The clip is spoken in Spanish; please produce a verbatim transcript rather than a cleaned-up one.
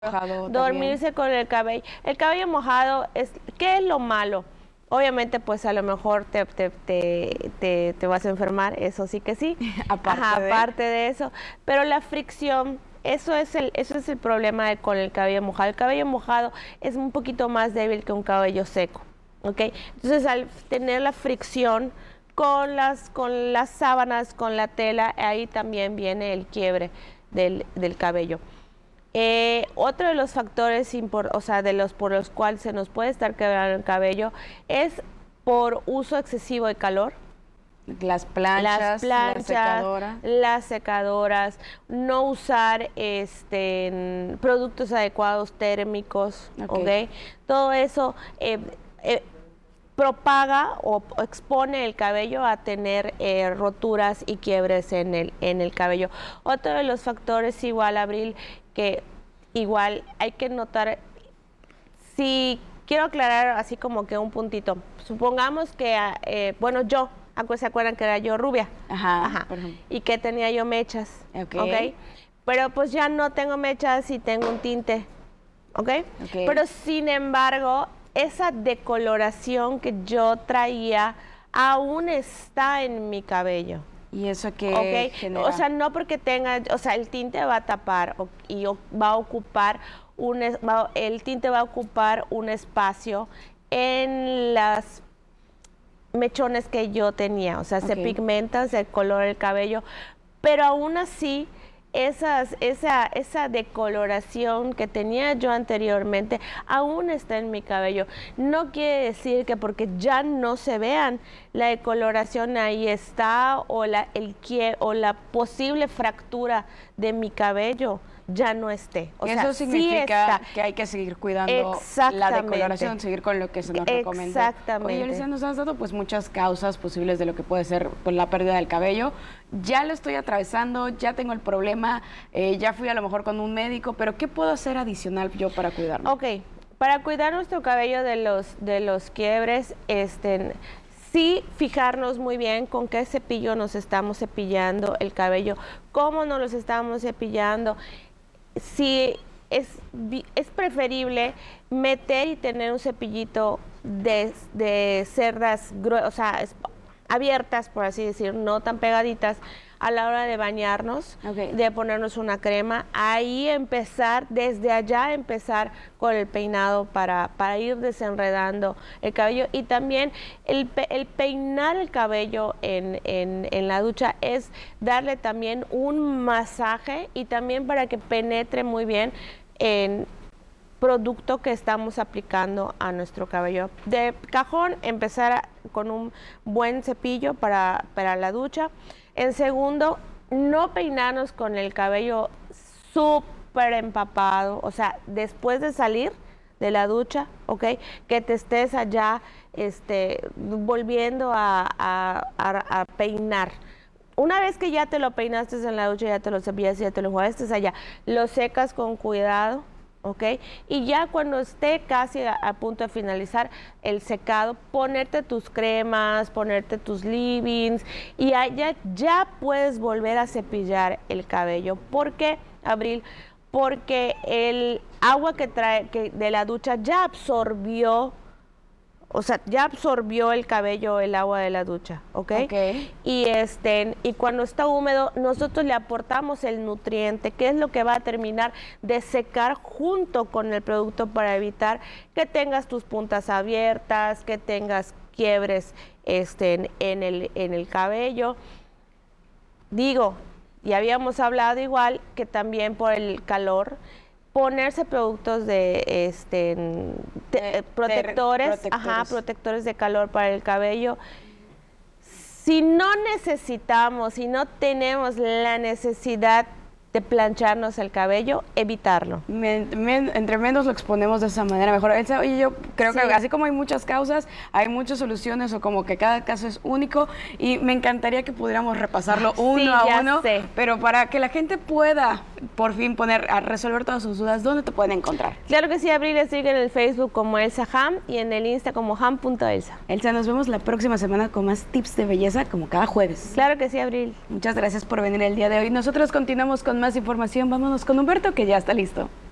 mojado dormirse también. con el cabello. El cabello mojado, es, ¿qué es lo malo? Obviamente, pues a lo mejor te, te, te, te, te vas a enfermar, eso sí que sí. aparte, Ajá, de... aparte de eso. Pero la fricción, eso es el, eso es el problema de, con el cabello mojado. El cabello mojado es un poquito más débil que un cabello seco, ¿ok? Entonces, al tener la fricción con las, con las sábanas, con la tela, ahí también viene el quiebre del, del cabello. Eh, otro de los factores, o sea, de los por los cuales se nos puede estar quebrando el cabello es por uso excesivo de calor. Las planchas, las planchas, la secadora. las secadoras, no usar este, productos adecuados térmicos, Ok. ¿ok? Todo eso eh, eh, propaga o expone el cabello a tener eh, roturas y quiebres en el, en el cabello. Otro de los factores igual, Abril, que igual hay que notar, si quiero aclarar así como que un puntito, supongamos que, eh, bueno, yo, ¿se acuerdan que era yo rubia? Ajá, Ajá. por ejemplo. Y que tenía yo mechas, Ok. ¿ok? Pero pues ya no tengo mechas y tengo un tinte, ¿ok? Ok. Pero sin embargo, esa decoloración que yo traía aún está en mi cabello. ¿Y eso qué okay. genera? O sea, no porque tenga, o sea, el tinte va a tapar o, y o, va a ocupar un, va, el tinte va a ocupar un espacio en las mechones que yo tenía, o sea, okay. se pigmenta, se colora el cabello, pero aún así esas, esa, esa decoloración que tenía yo anteriormente aún está en mi cabello. No quiere decir que porque ya no se vean, la decoloración ahí está o la, el, o la posible fractura de mi cabello ya no esté. O Eso sea, significa sí que hay que seguir cuidando la decoloración, seguir con lo que se nos recomendó. Exactamente. Oye, Alicia, nos has dado pues muchas causas posibles de lo que puede ser pues, la pérdida del cabello. Ya lo estoy atravesando, ya tengo el problema, eh, ya fui a lo mejor con un médico, pero ¿qué puedo hacer adicional yo para cuidarme? Ok, para cuidar nuestro cabello de los, de los quiebres, este... sí fijarnos muy bien con qué cepillo nos estamos cepillando el cabello, cómo nos los estamos cepillando. Si es, es preferible meter y tener un cepillito de, de cerdas, o sea, abiertas, por así decir, no tan pegaditas, a la hora de bañarnos, okay. de ponernos una crema, ahí empezar, desde allá empezar con el peinado para, para ir desenredando el cabello. Y también el, el peinar el cabello en, en, en la ducha es darle también un masaje y también para que penetre muy bien en producto que estamos aplicando a nuestro cabello. De cajón, empezar a, con un buen cepillo para, para la ducha. En segundo, no peinarnos con el cabello súper empapado, o sea, después de salir de la ducha, ¿ok? Que te estés allá este, volviendo a, a, a, a peinar. Una vez que ya te lo peinaste en la ducha, ya te lo cepillaste, ya te lo jugaste allá, lo secas con cuidado, ¿ok? Y ya cuando esté casi a, a punto de finalizar el secado, ponerte tus cremas, ponerte tus leave-ins y ya, ya puedes volver a cepillar el cabello. ¿Por qué, Abril? Porque el agua que trae que de la ducha ya absorbió, o sea, ya absorbió el cabello el agua de la ducha, ¿ok? Okay. Y, este, y cuando está húmedo, nosotros le aportamos el nutriente, que es lo que va a terminar de secar junto con el producto para evitar que tengas tus puntas abiertas, que tengas quiebres este, en, en, el, en el cabello. Digo, y habíamos hablado igual que también por el calor, ponerse productos de este de, protectores, protectores. Ajá, protectores de calor para el cabello. Si no necesitamos, si no tenemos la necesidad de plancharnos el cabello, evitarlo. Men, men, entre menos lo exponemos de esa manera, mejor. Oye, yo creo sí. que así como hay muchas causas, hay muchas soluciones o como que cada caso es único y me encantaría que pudiéramos repasarlo uno sí, a ya uno, sé. pero para que la gente pueda por fin poner a resolver todas sus dudas, ¿dónde te pueden encontrar? Claro que sí, Abril, sigue en el Facebook como Elsa Ham y en el Insta como ham punto elsa. Elsa, nos vemos la próxima semana con más tips de belleza como cada jueves. Claro que sí, Abril. Muchas gracias por venir el día de hoy. Nosotros continuamos con más información. Vámonos con Humberto, que ya está listo.